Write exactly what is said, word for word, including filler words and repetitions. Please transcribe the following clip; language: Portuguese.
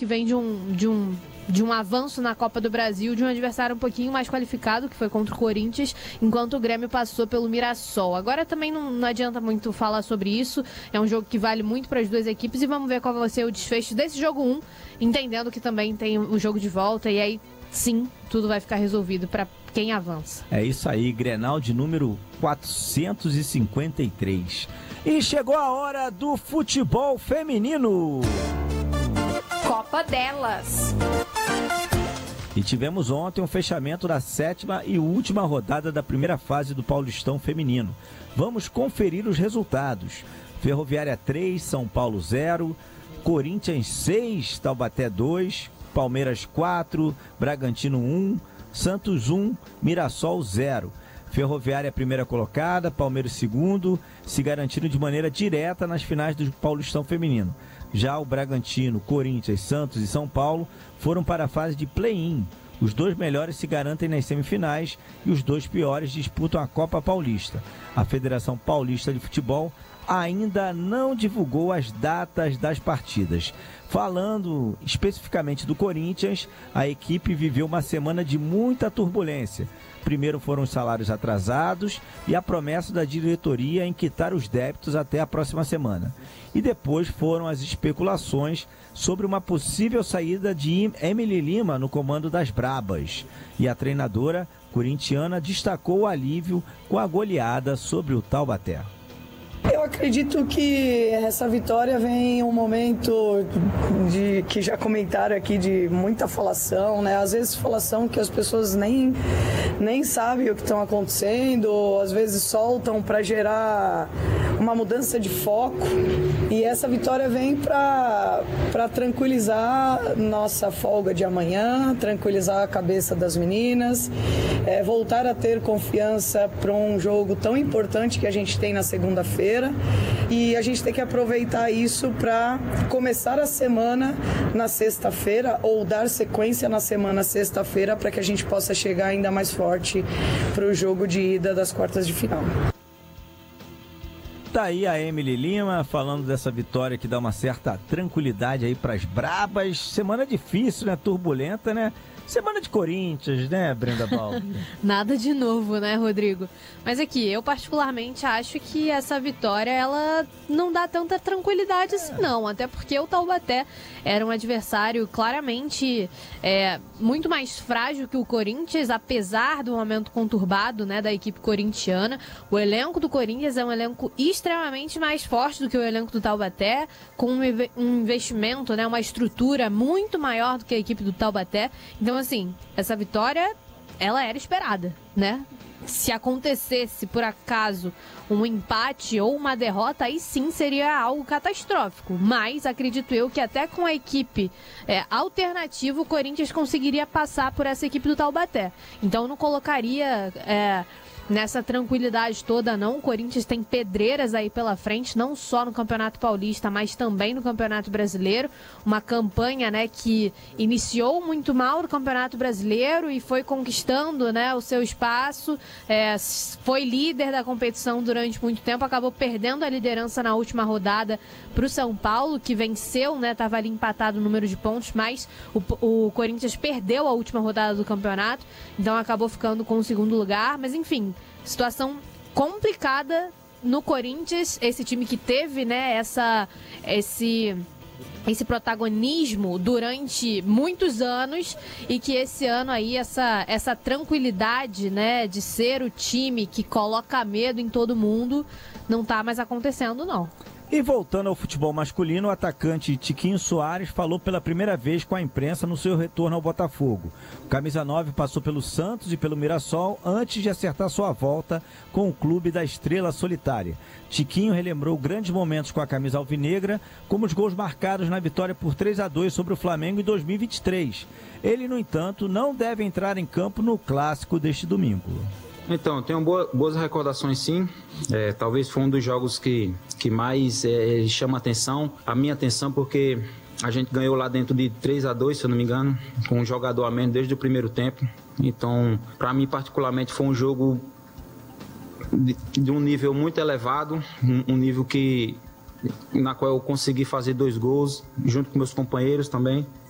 que vem de um, de um, de um avanço na Copa do Brasil, de um adversário um pouquinho mais qualificado, que foi contra o Corinthians, enquanto o Grêmio passou pelo Mirassol. Agora também não, não adianta muito falar sobre isso, é um jogo que vale muito para as duas equipes e vamos ver qual vai ser o desfecho desse jogo um, entendendo que também tem o jogo de volta e aí sim, tudo vai ficar resolvido para quem avança. É isso aí, Grenal de número quatrocentos e cinquenta e três. E chegou a hora do futebol feminino. Copa delas. E tivemos ontem um fechamento da sétima e última rodada da primeira fase do Paulistão Feminino. Vamos conferir os resultados. Ferroviária três, São Paulo zero, Corinthians seis, Taubaté dois, Palmeiras quatro, Bragantino um, Santos um, Mirassol zero. Ferroviária primeira colocada, Palmeiras segundo, se garantindo de maneira direta nas finais do Paulistão Feminino. Já o Bragantino, Corinthians, Santos e São Paulo foram para a fase de play-in. Os dois melhores se garantem nas semifinais e os dois piores disputam a Copa Paulista. A Federação Paulista de Futebol ainda não divulgou as datas das partidas. Falando especificamente do Corinthians, a equipe viveu uma semana de muita turbulência. Primeiro foram os salários atrasados e a promessa da diretoria em quitar os débitos até a próxima semana. E depois foram as especulações sobre uma possível saída de Emily Lima no comando das Brabas. E a treinadora corintiana destacou o alívio com a goleada sobre o Taubaté. Eu acredito que essa vitória vem em um momento de que já comentaram aqui de muita falação, né? Às vezes falação que as pessoas nem, nem sabem o que estão acontecendo, ou às vezes soltam para gerar uma mudança de foco. E essa vitória vem para para tranquilizar nossa folga de amanhã, tranquilizar a cabeça das meninas, é, voltar a ter confiança para um jogo tão importante que a gente tem na segunda-feira. E a gente tem que aproveitar isso para começar a semana na sexta-feira ou dar sequência na semana sexta-feira para que a gente possa chegar ainda mais forte para o jogo de ida das quartas de final. Tá aí a Emily Lima falando dessa vitória que dá uma certa tranquilidade aí para as Brabas. Semana difícil, né? Turbulenta, né? Semana de Corinthians, né, Brenda Balbi? Nada de novo, né, Rodrigo? Mas aqui, eu particularmente acho que essa vitória, ela não dá tanta tranquilidade assim, não. Até porque o Taubaté era um adversário claramente é, muito mais frágil que o Corinthians, apesar do momento conturbado, né, da equipe corintiana. O elenco do Corinthians é um elenco extremamente mais forte do que o elenco do Taubaté, com um investimento, né, uma estrutura muito maior do que a equipe do Taubaté. Então, assim, essa vitória, ela era esperada, né? Se acontecesse, por acaso, um empate ou uma derrota, aí sim seria algo catastrófico. Mas acredito eu que até com a equipe é, alternativa, o Corinthians conseguiria passar por essa equipe do Taubaté. Então não colocaria é, nessa tranquilidade toda, não. O Corinthians tem pedreiras aí pela frente, não só no Campeonato Paulista, mas também no Campeonato Brasileiro. Uma campanha, né, que iniciou muito mal no Campeonato Brasileiro e foi conquistando, né, o seu espaço. É, foi líder da competição durante muito tempo, acabou perdendo a liderança na última rodada para o São Paulo, que venceu, né, estava ali empatado o número de pontos, mas o, o Corinthians perdeu a última rodada do campeonato, então acabou ficando com o segundo lugar. Mas enfim, situação complicada no Corinthians, esse time que teve, né, essa, esse, esse protagonismo durante muitos anos e que esse ano aí, essa, essa tranquilidade, né, de ser o time que coloca medo em todo mundo, não tá mais acontecendo, não. E voltando ao futebol masculino, o atacante Tiquinho Soares falou pela primeira vez com a imprensa no seu retorno ao Botafogo. O camisa nove passou pelo Santos e pelo Mirassol antes de acertar sua volta com o clube da Estrela Solitária. Tiquinho relembrou grandes momentos com a camisa alvinegra, como os gols marcados na vitória por três a dois sobre o Flamengo em dois mil e vinte e três. Ele, no entanto, não deve entrar em campo no clássico deste domingo. Então, tenho boa, boas recordações, sim. É, talvez foi um dos jogos que, que mais é, chama atenção, a minha atenção, porque a gente ganhou lá dentro de três a dois, se eu não me engano, com um jogador a menos desde o primeiro tempo. Então, para mim particularmente, foi um jogo de, de um nível muito elevado, um, um nível que, na qual eu consegui fazer dois gols, junto com meus companheiros também.